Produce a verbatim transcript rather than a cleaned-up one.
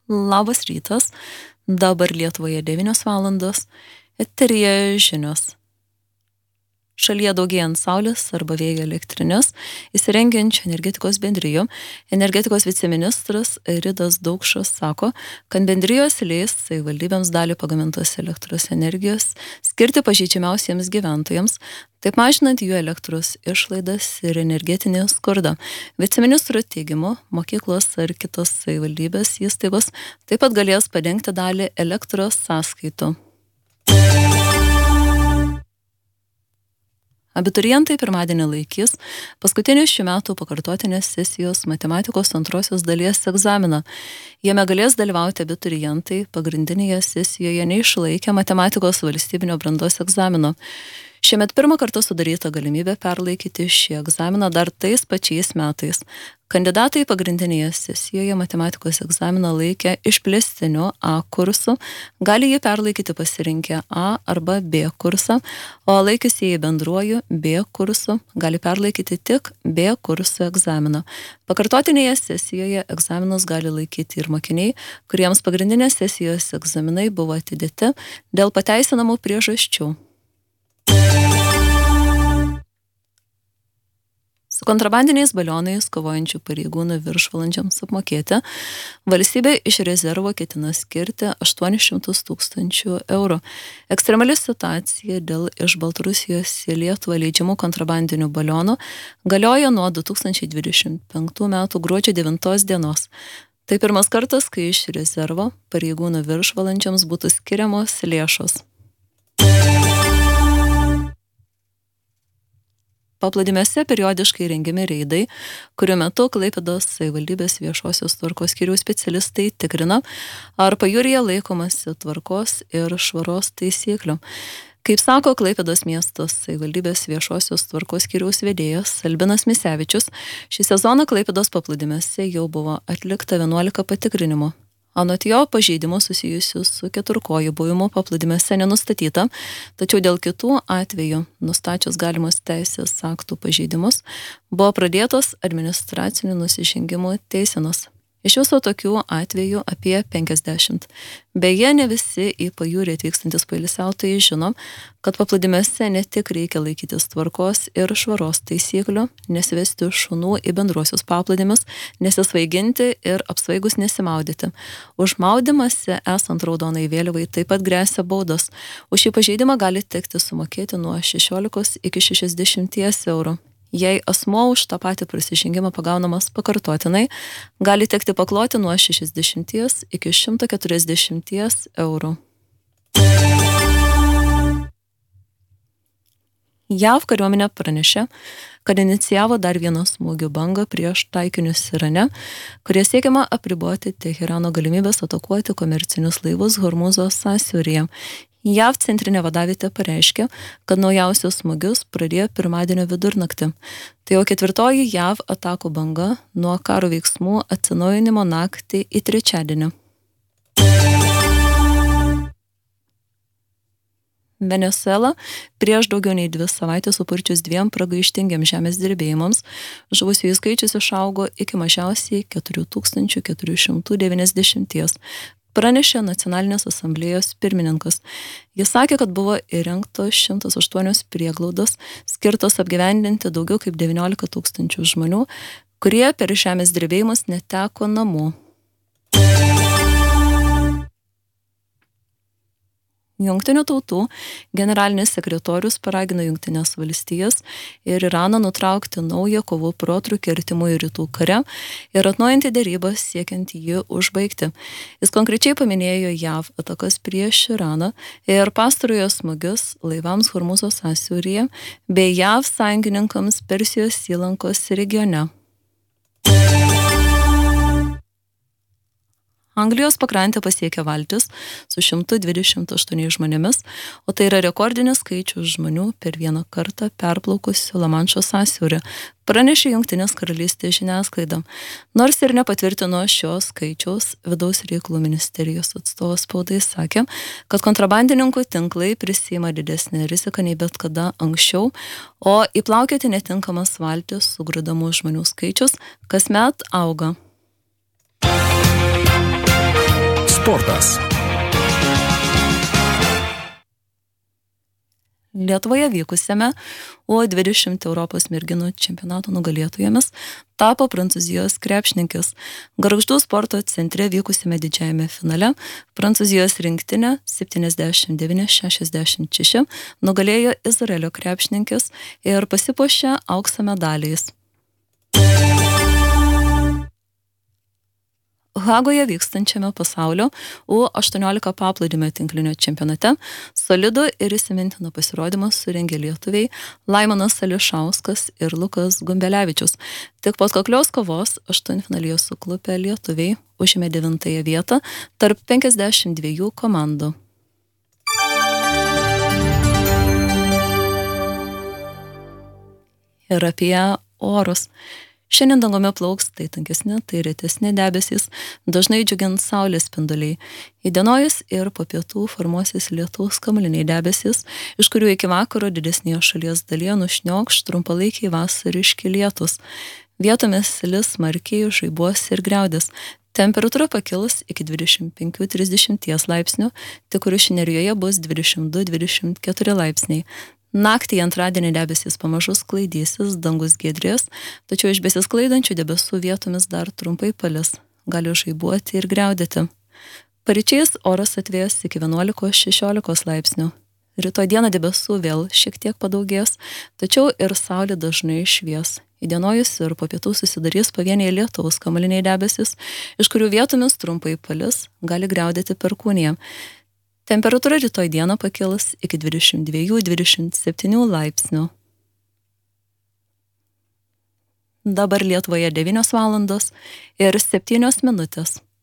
Labas rytas, dabar Lietuvoje devynios valandos, eteryje žinios. Šalyje daugėjant saulės arba vėjo elektrinės, įsirengiančių energetikos bendrijų, energetikos viceministras Ridas Daukšas sako, kad bendrijos leis savivaldybėms dalį pagamintos elektros energijos skirti pažeidžiamiausiems gyventojams, taip mažinant jų elektros išlaidas ir energetinį skurdą. Viceministro teigimu, mokyklos ar kitos savivaldybės įstaigos taip pat galės padengti dalį elektros sąskaitų. Abiturientai pirmadienį laikys paskutinį šių metų pakartotinės sesijos matematikos antrosios dalies egzaminą. Jame galės dalyvauti abiturientai pagrindinėje sesijoje neišlaikę matematikos valstybinio brandos egzamino. Šiemet pirmą kartą sudaryta galimybė perlaikyti šį egzaminą dar tais pačiais metais. Kandidatai pagrindinėje sesijoje matematikos egzaminą laikė išplėstiniu A kursu, gali jį perlaikyti pasirinkę A arba B kursą, o laikysieji bendruoju B kursu gali perlaikyti tik B kurso egzaminą. Pakartotinėje sesijoje egzaminus gali laikyti ir mokiniai, kuriems pagrindinės sesijos egzaminai buvo atidėti dėl pateisinamų priežasčių. Su kontrabandiniais balionais kovojančių pareigūnų viršvalandžiams apmokėti, valstybė iš rezervo ketina skirti aštuonis šimtus tūkstančių eurų. Ekstremali situacija dėl iš Baltarusijos į Lietuvą leidžiamų kontrabandinių balionų galioja nuo du tūkstančiai dvidešimt penktų metų gruodžio devintos dienos. Tai pirmas kartas, kai iš rezervo pareigūnų viršvalandžiams būtų skiriamos lėšos. Paplūdimiuose periodiškai rengiami reidai, kurių metu Klaipėdos savivaldybės viešosios tvarkos skyriaus specialistai tikrina, ar pajūryje laikomasi tvarkos ir švaros taisyklių. Kaip sako Klaipėdos miestos savivaldybės viešosios tvarkos skyriaus vedėjas Albinas Misevičius, šį sezoną Klaipėdos paplūdimiuose jau buvo atlikta vienuolika patikrinimų. Anot jo, pažeidimų susijusių su keturkojų buvimu paplūdimiuose nenustatyta, tačiau dėl kitų atvejų, nustačius galimus teisės aktų pažeidimus, buvo pradėtos administracinių nusižengimų teisenos. Iš viso tokių atvejų apie penkiasdešimt. Beje, ne visi į pajūrį atvykstantis poilsiautojai žino, kad paplūdimiuose ne tik reikia laikytis tvarkos ir švaros taisyklių, nesivesti šunų į bendruosius paplūdimius, nesisvaiginti ir apsvaigus nesimaudyti. Už maudymąsi esant raudonai vėliavai taip pat gresia baudos. Už šį pažeidimą gali tekti sumokėti nuo šešiolikos iki šešiasdešimties eurų. Jei asmuo už tą patį prasižengimą pagaunamas pakartotinai, gali tekti pakloti nuo šešiasdešimties iki šimto keturiasdešimties eurų. J A V kariuomenė pranešė, kad inicijavo dar vieną smūgių bangą prieš taikinius Irane, kurie siekiama apriboti Teherano galimybės atakuoti komercinius laivus Hormūzo sąsiauryje. J A V centrinė vadavietė pareiškė, kad naujausius smūgius pradėjo pirmadienio vidurnaktį. Tai jau ketvirtoji J A V atakų banga nuo karo veiksmų atsinaujinimo naktį į trečiadienį. Venesuela prieš daugiau nei dvi savaitės supurčius dviem pragaištingiams žemės drebėjimams, žuvusiųjų skaičius išaugo iki mažiausiai keturi tūkstančiai keturi šimtai devyniasdešimt. Pranešė Nacionalinės asamblėjos pirmininkas. Jis sakė, kad buvo įrengtos šimtas aštuonios prieglaudos, skirtos apgyvendinti daugiau kaip devyniolika tūkstančių žmonių, kurie per žemės drebėjimus neteko namų. Jungtinių tautų generalinis sekretorius paragino Jungtinės valstijas ir Iraną nutraukti naują kovų protrūkį Artimųjų rytų kare ir atnaujinti derybas siekiant jį užbaigti. Jis konkrečiai paminėjo J A V atakas prieš Iraną ir pastarojo smūgius laivams Hormūzo sąsiauryje bei J A V sąjungininkams Persijos įlankos regione. Anglijos pakrantę pasiekė valtis su šimtu dvidešimt aštuoniais žmonėmis, o tai yra rekordinis skaičius žmonių per vieną kartą perplaukusių Lamanšo sąsiaurį, pranešė Jungtinės karalystės žiniasklaida. Nors ir nepatvirtino šios skaičiaus, vidaus reikalų ministerijos atstovas spaudai sakė, kad kontrabandininkų tinklai prisiima didesnį riziką nei bet kada anksčiau, o įplaukioti netinkamas valtis sugrūdamų žmonių skaičius kasmet auga. Sportas. Lietuvoje vykusiame U dvidešimt Europos merginų čempionato nugalėtojomis tapo Prancūzijos krepšininkės. Gargždų sporto centre vykusiame didžiajame finale Prancūzijos rinktinė septyniasdešimt devyni šešiasdešimt šeši nugalėjo Izraelio krepšininkės ir pasipuošė aukso medaliais. Hagoje vykstančiame pasaulio U aštuoniolika paplūdimio tinklinio čempionate solidų ir įsimintiną pasirodymą surengė lietuviai Laimonas Ališauskas ir Lukas Gumbelevičius. Tik po atkaklios kovos aštuntfinalyje suklupę lietuviai užėmė devintąją vietą tarp penkiasdešimt dviejų komandų. Ir apie orus. Šiandien dangumi plauks tai tankesni, tai retesni debesys, dažnai džiugins saulės spinduliai. Įdienojus ir po pietų formuosis lietaus kamuoliniai debesys, iš kurių iki vakaro didesnėje šalies dalyje nušniokš trumpalaikiai vasariški lietus. Vietomis lis smarkiai žaibuos ir griaudės. Temperatūra pakils iki dvidešimt penki trisdešimt laipsnių, tik Kuršių nerijoje bus dvidešimt du dvidešimt keturi laipsniai. Naktį antradienį debesys pamažu sklaidysis, dangus giedrės, tačiau iš besisklaidančių debesų vietomis dar trumpai palis, gali žaibuoti ir griaudėti. Paryčiais oras atvės iki vienuolikos šešiolikos laipsnių. Rytoj dieną debesų vėl šiek tiek padaugės, tačiau ir saulė dažnai švies. Įdienojus ir po pietų susidarys pavieniai lietaus kamuoliniai debesys, iš kurių vietomis trumpai palis, gali griaudėti perkūnija. Temperatūra rytoj dieną pakils iki dvidešimt du dvidešimt septyni laipsnių. Dabar Lietuvoje devynios valandos ir septynios minutės.